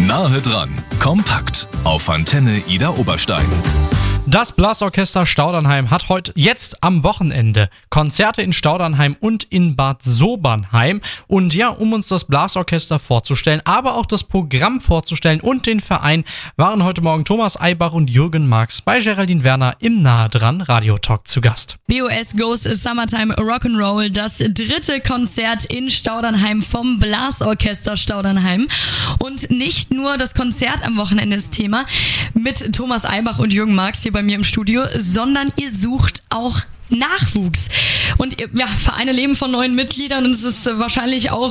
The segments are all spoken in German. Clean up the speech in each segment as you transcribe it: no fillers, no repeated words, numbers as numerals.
Nahe dran, kompakt auf Antenne Ida Oberstein. Das Blasorchester Staudernheim hat jetzt am Wochenende Konzerte in Staudernheim und in Bad Sobernheim. Und ja, um uns das Blasorchester vorzustellen, aber auch das Programm vorzustellen und den Verein, waren heute Morgen Thomas Eibach und Jürgen Marx bei Geraldine Werner im Nahe dran Radiotalk zu Gast. BOS Goes Summertime Rock'n'Roll, das 3. Konzert in Staudernheim vom Blasorchester Staudernheim. Und nicht nur das Konzert am Wochenende ist Thema mit Thomas Eibach und Jürgen Marx hier bei mir im Studio, sondern ihr sucht auch Nachwuchs. Und Vereine leben von neuen Mitgliedern und es ist wahrscheinlich auch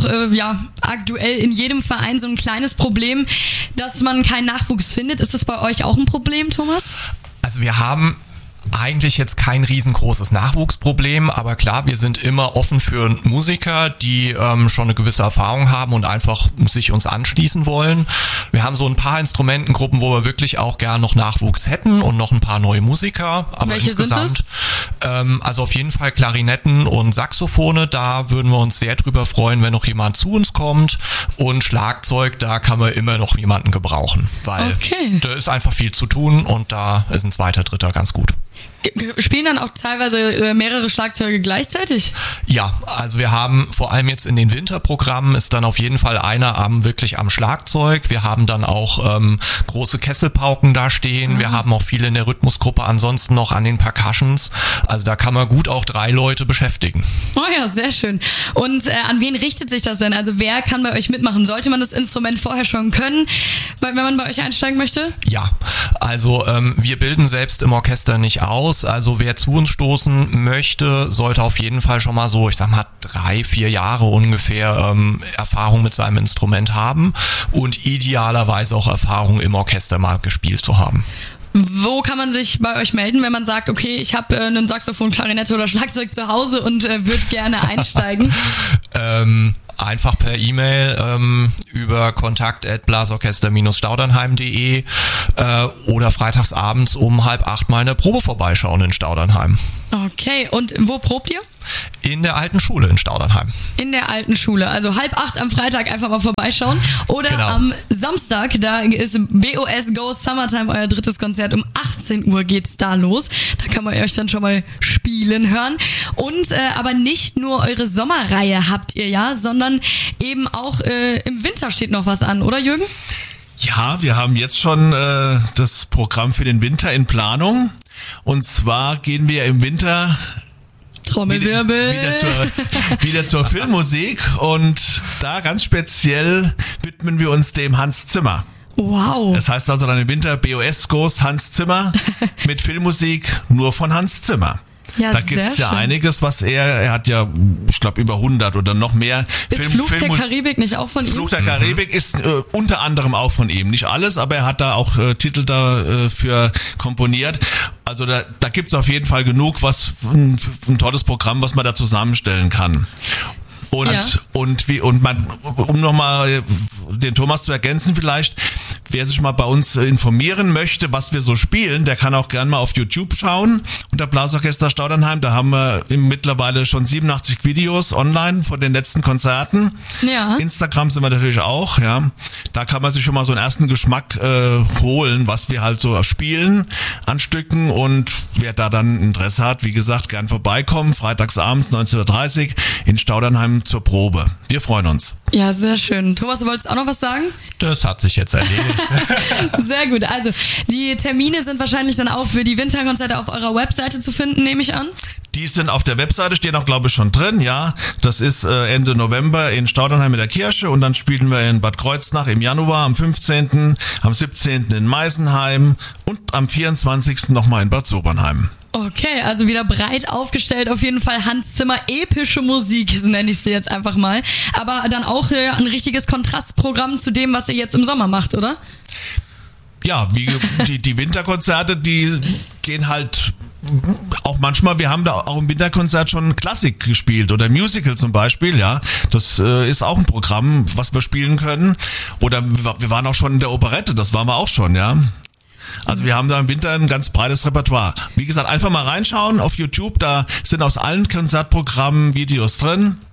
aktuell in jedem Verein so ein kleines Problem, dass man keinen Nachwuchs findet. Ist das bei euch auch ein Problem, Thomas? Also wir haben eigentlich jetzt kein riesengroßes Nachwuchsproblem, aber klar, wir sind immer offen für Musiker, die schon eine gewisse Erfahrung haben und einfach sich uns anschließen wollen. Wir haben so ein paar Instrumentengruppen, wo wir wirklich auch gern noch Nachwuchs hätten und noch ein paar neue Musiker. Aber welche insgesamt sind das? Also auf jeden Fall Klarinetten und Saxophone, da würden wir uns sehr drüber freuen, wenn noch jemand zu uns kommt. Und Schlagzeug, da kann man immer noch jemanden gebrauchen, weil da ist einfach viel zu tun und da ist ein zweiter, dritter ganz gut. Spielen dann auch teilweise mehrere Schlagzeuge gleichzeitig? Ja, also wir haben vor allem jetzt in den Winterprogrammen ist dann auf jeden Fall einer wirklich am Schlagzeug. Wir haben dann auch große Kesselpauken da stehen. Wir haben auch viele in der Rhythmusgruppe ansonsten noch an den Percussions. Also da kann man gut auch 3 Leute beschäftigen. Oh ja, sehr schön. Und an wen richtet sich das denn? Also wer kann bei euch mitmachen? Sollte man das Instrument vorher schon können, wenn man bei euch einsteigen möchte? Ja, also wir bilden selbst im Orchester nicht aus. Also wer zu uns stoßen möchte, sollte auf jeden Fall schon mal so, 3-4 Jahre ungefähr Erfahrung mit seinem Instrument haben und idealerweise auch Erfahrung im Orchester mal gespielt zu haben. Wo kann man sich bei euch melden, wenn man sagt, okay, ich habe einen Saxophon, Klarinette oder Schlagzeug zu Hause und würde gerne einsteigen? Einfach per E-Mail über kontakt@blasorchester-staudernheim.de oder freitagsabends um 7:30 mal in der Probe vorbeischauen in Staudernheim. Okay, und wo probt ihr? In der alten Schule in Staudernheim. In der alten Schule, also 7:30 am Freitag einfach mal vorbeischauen. Oder am Samstag, da ist BOS Goes Summertime, euer 3. Konzert. Um 18 Uhr geht's da los. Da kann man euch dann schon mal spielen hören. Und aber nicht nur eure Sommerreihe habt ihr ja, sondern eben auch im Winter steht noch was an, oder Jürgen? Ja, wir haben jetzt schon das Programm für den Winter in Planung. Und zwar gehen wir im Winter Trommelwirbel. Wieder zur Filmmusik und da ganz speziell widmen wir uns dem Hans Zimmer. Wow. Das heißt also dann im Winter BOS Goes Hans Zimmer mit Filmmusik nur von Hans Zimmer. Ja, da gibt's ja einiges, was er hat ja, ich glaube, über 100 oder noch mehr. Ist Fluch der Karibik nicht auch von ihm? Fluch der Karibik ist unter anderem auch von ihm. Nicht alles, aber er hat da auch Titel dafür komponiert. Also da gibt's auf jeden Fall genug, was ein tolles Programm, was man da zusammenstellen kann. Und um nochmal den Thomas zu ergänzen vielleicht, wer sich mal bei uns informieren möchte, was wir so spielen, der kann auch gerne mal auf YouTube schauen unter Blasorchester Staudernheim. Da haben wir mittlerweile schon 87 Videos online von den letzten Konzerten. Ja. Instagram sind wir natürlich auch, ja. Da kann man sich schon mal so einen ersten Geschmack holen, was wir halt so spielen an Stücken, und wer da dann Interesse hat, wie gesagt, gern vorbeikommen, freitagsabends 19:30 Uhr in Staudernheim zur Probe. Wir freuen uns. Ja, sehr schön. Thomas, du wolltest auch noch was sagen? Das hat sich jetzt erledigt. Sehr gut. Also die Termine sind wahrscheinlich dann auch für die Winterkonzerte auf eurer Webseite zu finden, nehme ich an. Die sind auf der Webseite, stehen auch, glaube ich, schon drin, ja. Das ist Ende November in Staudernheim in der Kirche, und dann spielen wir in Bad Kreuznach im Januar, am 15., am 17. in Meisenheim und am 24. nochmal in Bad Sobernheim. Okay, also wieder breit aufgestellt, auf jeden Fall Hans Zimmer, epische Musik, nenne ich sie jetzt einfach mal. Aber dann auch ein richtiges Kontrastprogramm zu dem, was ihr jetzt im Sommer macht, oder? Ja, wie die Winterkonzerte, die gehen halt auch manchmal, wir haben da auch im Winterkonzert schon Klassik gespielt oder Musical zum Beispiel, ja. Das ist auch ein Programm, was wir spielen können. Oder wir waren auch schon in der Operette, das waren wir auch schon, ja. Also wir haben da im Winter ein ganz breites Repertoire. Wie gesagt, einfach mal reinschauen auf YouTube, da sind aus allen Konzertprogrammen Videos drin.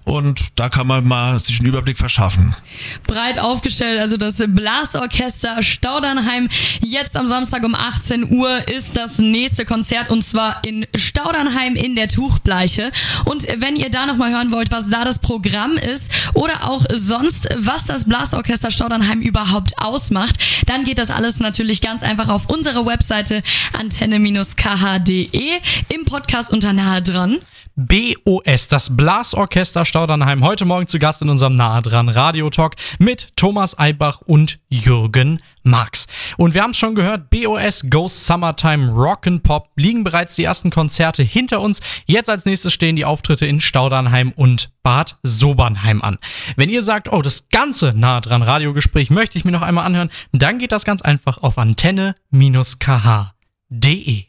und da kann man mal sich einen Überblick verschaffen. Breit aufgestellt, also das Blasorchester Staudernheim. Jetzt am Samstag um 18 Uhr ist das nächste Konzert und zwar in Staudernheim in der Tuchbleiche. Und wenn ihr da nochmal hören wollt, was da das Programm ist oder auch sonst, was das Blasorchester Staudernheim überhaupt ausmacht, dann geht das alles natürlich ganz einfach auf unsere Webseite antenne-kh.de im Podcast unter Nahe dran. BOS, das Blasorchester Staudernheim, heute Morgen zu Gast in unserem Nahe dran Radio-Talk mit Thomas Eibach und Jürgen Marx. Und wir haben es schon gehört, BOS Goes Summertime Rock'n'Pop, liegen bereits die ersten Konzerte hinter uns. Jetzt als nächstes stehen die Auftritte in Staudernheim und Bad Sobernheim an. Wenn ihr sagt, oh, das ganze Nahe dran Radiogespräch möchte ich mir noch einmal anhören, dann geht das ganz einfach auf antenne-kh.de.